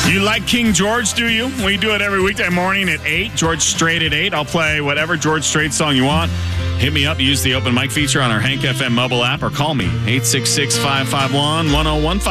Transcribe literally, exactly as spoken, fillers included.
You like King George, do you? We do it every weekday morning at eight. George Strait at eight. I'll play whatever George Strait song you want. Hit me up. Use the open mic feature on our Hank F M mobile app or call me, eight six six, five five one, one oh one five.